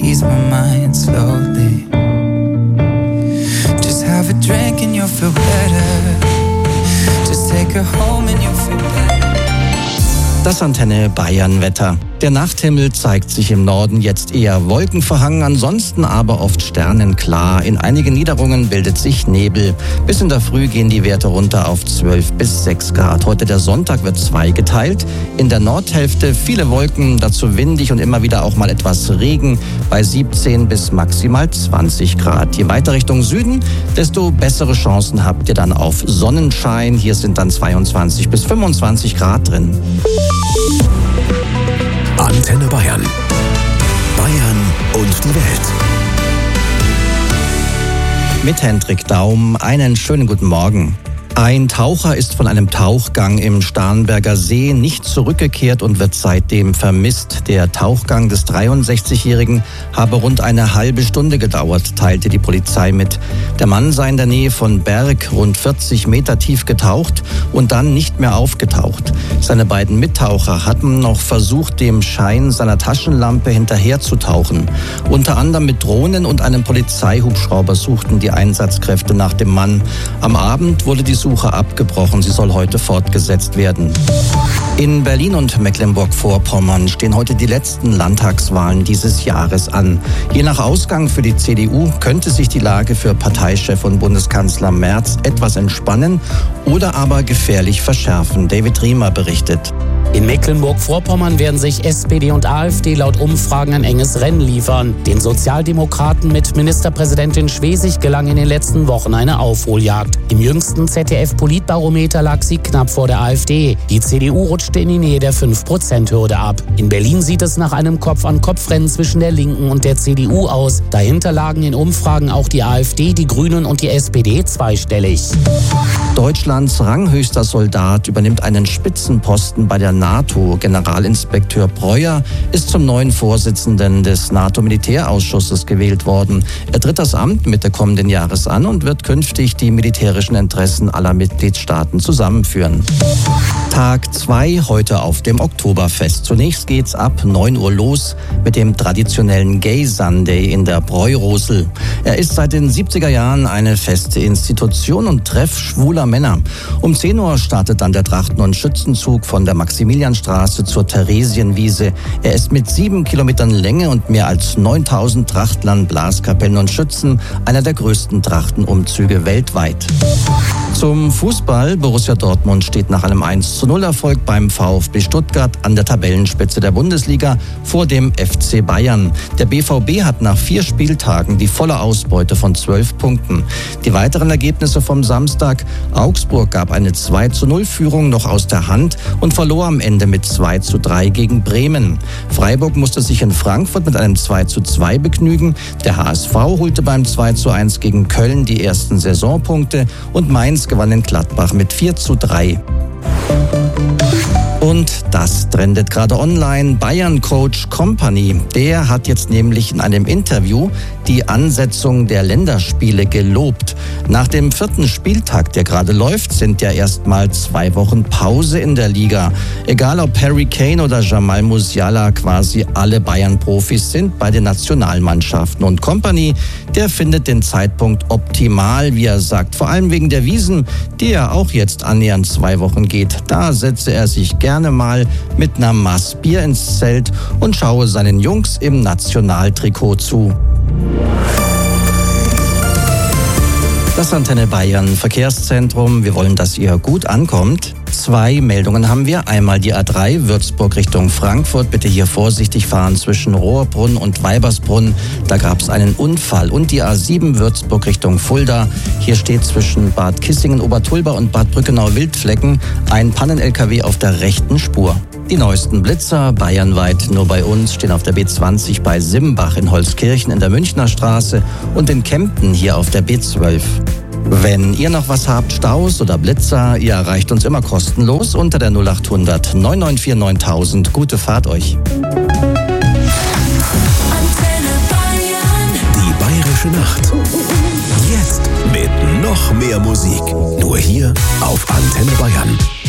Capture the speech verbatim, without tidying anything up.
ease my mind slowly. Just have a drink and you'll feel better. Just take her home and you'll feel better. Das Antenne Bayern Wetter. Der Nachthimmel zeigt sich im Norden jetzt eher wolkenverhangen, ansonsten aber oft sternenklar. In einigen Niederungen bildet sich Nebel. Bis in der Früh gehen die Werte runter auf zwölf bis sechs Grad. Heute der Sonntag wird zweigeteilt. In der Nordhälfte viele Wolken, dazu windig und immer wieder auch mal etwas Regen bei siebzehn bis maximal zwanzig Grad. Je weiter Richtung Süden, desto bessere Chancen habt ihr dann auf Sonnenschein. Hier sind dann zweiundzwanzig bis fünfundzwanzig Grad drin. Antenne Bayern. Bayern und die Welt. Mit Hendrik Daum, einen schönen guten Morgen. Ein Taucher ist von einem Tauchgang im Starnberger See nicht zurückgekehrt und wird seitdem vermisst. Der Tauchgang des dreiundsechzigjährigen habe rund eine halbe Stunde gedauert, teilte die Polizei mit. Der Mann sei in der Nähe von Berg rund vierzig Meter tief getaucht und dann nicht mehr aufgetaucht. Seine beiden Mittaucher hatten noch versucht, dem Schein seiner Taschenlampe hinterherzutauchen. Unter anderem mit Drohnen und einem Polizeihubschrauber suchten die Einsatzkräfte nach dem Mann. Am Abend wurde die Suche abgebrochen. Sie soll heute fortgesetzt werden. In Berlin und Mecklenburg-Vorpommern stehen heute die letzten Landtagswahlen dieses Jahres an. Je nach Ausgang für die C D U könnte sich die Lage für Parteichef und Bundeskanzler Merz etwas entspannen oder aber gefährlich verschärfen. David Riemer berichtet. In Mecklenburg-Vorpommern werden sich S P D und AfD laut Umfragen ein enges Rennen liefern. Den Sozialdemokraten mit Ministerpräsidentin Schwesig gelang in den letzten Wochen eine Aufholjagd. Im jüngsten Z D F-Politbarometer lag sie knapp vor der AfD. Die C D U rutschte in die Nähe der fünf Prozent Hürde ab. In Berlin sieht es nach einem Kopf-an-Kopf-Rennen zwischen der Linken und der C D U aus. Dahinter lagen in Umfragen auch die AfD, die Grünen und die S P D zweistellig. Deutschlands ranghöchster Soldat übernimmt einen Spitzenposten bei der NATO. Generalinspekteur Breuer ist zum neuen Vorsitzenden des NATO-Militärausschusses gewählt worden. Er tritt das Amt Mitte kommenden Jahres an und wird künftig die militärischen Interessen aller Mitgliedstaaten zusammenführen. Tag zwei heute auf dem Oktoberfest. Zunächst geht's ab neun Uhr los mit dem traditionellen Gay Sunday in der Bräurosel. Er ist seit den siebziger Jahren eine feste Institution und Treff schwuler Männer. Um zehn Uhr startet dann der Trachten- und Schützenzug von der Maximilianstraße zur Theresienwiese. Er ist mit sieben Kilometern Länge und mehr als neuntausend Trachtlern, Blaskapellen und Schützen einer der größten Trachtenumzüge weltweit. Zum Fußball. Borussia Dortmund steht nach einem eins zu null Erfolg beim VfB Stuttgart an der Tabellenspitze der Bundesliga vor dem F C Bayern. Der B V B hat nach vier Spieltagen die volle Ausbeute von zwölf Punkten. Die weiteren Ergebnisse vom Samstag. Augsburg gab eine zwei zu null Führung noch aus der Hand und verlor am Ende mit zwei zu drei gegen Bremen. Freiburg musste sich in Frankfurt mit einem zwei zu zwei begnügen. Der H S V holte beim zwei zu eins gegen Köln die ersten Saisonpunkte und Mainz gewann in Gladbach mit vier zu drei. Und das trendet gerade online. Bayern-Coach Kompany, der hat jetzt nämlich in einem Interview die Ansetzung der Länderspiele gelobt. Nach dem vierten Spieltag, der gerade läuft, sind ja erstmal zwei Wochen Pause in der Liga. Egal ob Harry Kane oder Jamal Musiala, quasi alle Bayern-Profis sind bei den Nationalmannschaften. Und Kompany, der findet den Zeitpunkt optimal, wie er sagt. Vor allem wegen der Wiesn, die ja auch jetzt annähernd zwei Wochen geht. Da setze er sich gerne mal mit einer Maß Bier ins Zelt und schaue seinen Jungs im Nationaltrikot zu. Das Antenne Bayern Verkehrszentrum. Wir wollen, dass ihr gut ankommt. Zwei Meldungen haben wir. Einmal die A drei Würzburg Richtung Frankfurt. Bitte hier vorsichtig fahren zwischen Rohrbrunn und Weibersbrunn. Da gab es einen Unfall. Und die A sieben Würzburg Richtung Fulda. Hier steht zwischen Bad Kissingen, Obertulba und Bad Brückenau-Wildflecken ein Pannen-L K W auf der rechten Spur. Die neuesten Blitzer bayernweit nur bei uns stehen auf der B zwanzig bei Simbach in Holzkirchen in der Münchner Straße und in Kempten hier auf der B zwölf. Wenn ihr noch was habt, Staus oder Blitzer, ihr erreicht uns immer kostenlos unter der null acht hundert neun neun vier neuntausend. Gute Fahrt euch. Die Bayerische Nacht. Jetzt mit noch mehr Musik. Nur hier auf Antenne Bayern.